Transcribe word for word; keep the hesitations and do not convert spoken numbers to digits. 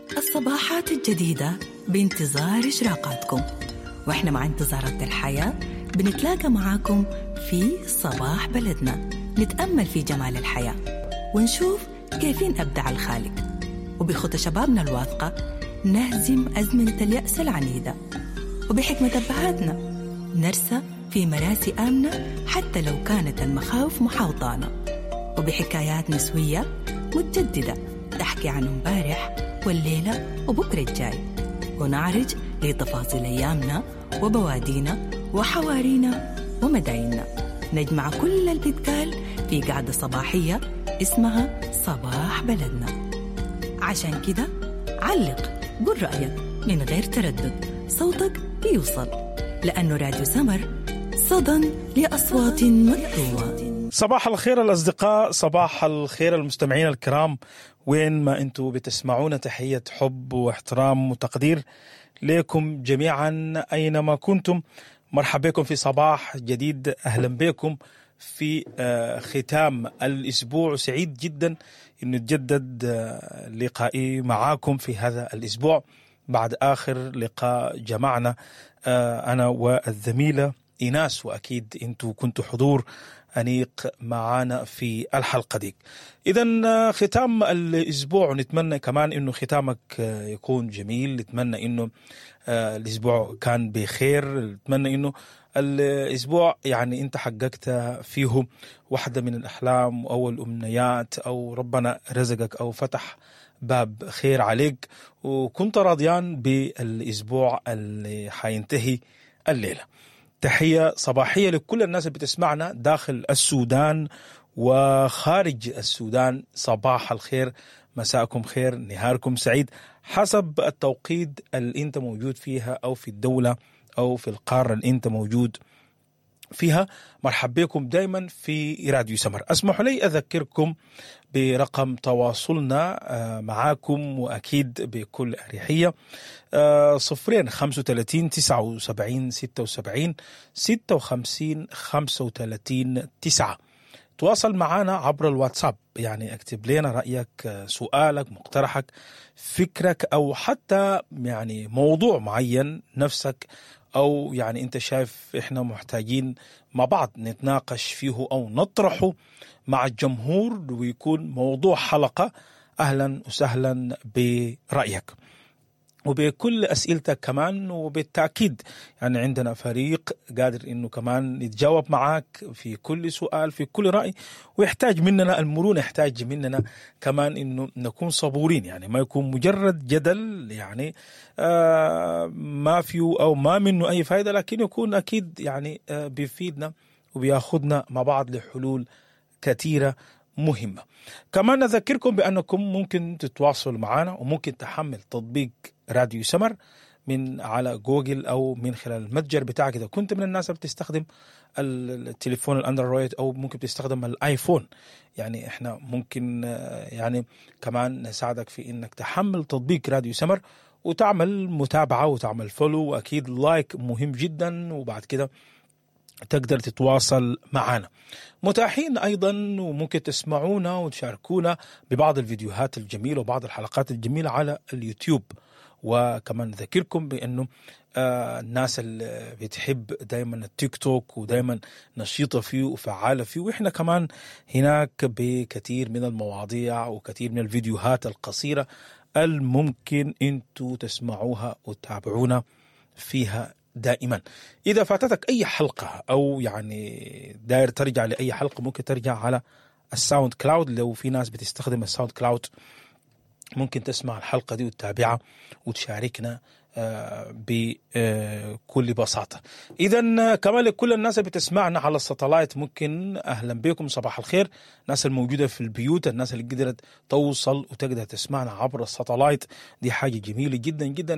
الصباحات الجديدة بانتظار إشراقاتكم، وإحنا مع انتظارات الحياة بنتلاقى معاكم في صباح بلدنا، نتأمل في جمال الحياة ونشوف كيفين أبدع الخالق، وبخطى شبابنا الواثقة نهزم أزمنة اليأس العنيدة، وبحكمة أبهاتنا نرسى في مراسي آمنة حتى لو كانت المخاوف محاوطانا، وبحكايات نسوية متجددة تحكي عن امبارح والليلة وبكرة الجاي، ونعرج لتفاصيل أيامنا وبوادينا وحوارينا ومدايننا، نجمع كل اللي بيتقال في قعدة صباحية اسمها صباح بلدنا. عشان كده علق، قل رأيك من غير تردد، صوتك بيوصل، لأنه راديو سمر صدى لأصوات مكتومة. صباح الخير الأصدقاء، صباح الخير المستمعين الكرام، وين ما أنتوا بتسمعونا، تحية حب واحترام وتقدير لكم جميعا أينما كنتم. مرحبا بكم في صباح جديد، أهلا بكم في ختام الأسبوع. سعيد جدا أنه تجدد لقائي معاكم في هذا الأسبوع بعد آخر لقاء جمعنا أنا والزميلة إيناس، وأكيد أنتوا كنتوا حضور أنيق معانا في الحلقة دي. إذن ختام الأسبوع، نتمنى كمان أنه ختامك يكون جميل، نتمنى أنه الأسبوع كان بخير، نتمنى أنه الأسبوع يعني أنت حققت فيه واحدة من الأحلام أو الأمنيات، أو ربنا رزقك أو فتح باب خير عليك، وكنت راضيان بالأسبوع اللي حينتهي الليلة. تحية صباحية لكل الناس اللي بتسمعنا داخل السودان وخارج السودان، صباح الخير، مساءكم خير، نهاركم سعيد، حسب التوقيت اللي انت موجود فيها أو في الدولة أو في القارة اللي انت موجود فيها. مرحبا بكم دايما في راديو سمر. اسمحوا لي أذكركم برقم تواصلنا معاكم، وأكيد بكل أريحية، صفرين خمسة وثلاثين تسعة وسبعين ستة وسبعين ستة وخمسين خمسة وثلاثين تسعة. تواصل معنا عبر الواتساب، يعني اكتب لنا رأيك، سؤالك، مقترحك، فكرك، أو حتى يعني موضوع معين نفسك، أو يعني أنت شايف إحنا محتاجين مع بعض نتناقش فيه أو نطرحه مع الجمهور ويكون موضوع حلقة. أهلا وسهلا برأيك وبكل أسئلتك كمان، وبالتأكيد يعني عندنا فريق قادر إنه كمان يتجاوب معاك في كل سؤال، في كل رأي، ويحتاج مننا المرونة، يحتاج مننا كمان إنه نكون صبورين، يعني ما يكون مجرد جدل يعني آه ما فيه أو ما منه أي فائدة، لكن يكون أكيد يعني آه بيفيدنا وبياخدنا مع بعض لحلول كثيرة مهمة. كمان نذكركم بأنكم ممكن تتواصلوا معنا، وممكن تحمل تطبيق راديو سمر من على جوجل أو من خلال المتجر بتاعك إذا كنت من الناس اللي بتستخدم التليفون الأندرويد، أو ممكن تستخدم الآيفون. يعني إحنا ممكن يعني كمان نساعدك في إنك تحمل تطبيق راديو سمر وتعمل متابعة وتعمل فولو، وأكيد لايك مهم جدا، وبعد كده تقدر تتواصل معنا. متاحين أيضا وممكن تسمعونا وتشاركونا ببعض الفيديوهات الجميلة وبعض الحلقات الجميلة على اليوتيوب. وكمان نذكركم بأنه آه الناس اللي بتحب دايما التيك توك ودايما نشيطة فيه وفعالة فيه، وإحنا كمان هناك بكثير من المواضيع وكثير من الفيديوهات القصيرة الممكن أنتوا تسمعوها وتتابعونا فيها دائما. إذا فاتتك أي حلقة أو يعني داير ترجع لأي حلقة، ممكن ترجع على الساوند كلاود. لو في ناس بتستخدم الساوند كلاود ممكن تسمع الحلقة دي وتتابعها وتشاركنا بكل بساطة. إذن كمان لكل الناس اللي بتسمعنا على الساتلايت، ممكن أهلا بكم، صباح الخير. الناس الموجودة في البيوت، الناس اللي قدرت توصل وتقدر تسمعنا عبر الساتلايت، دي حاجة جميلة جدا جدا.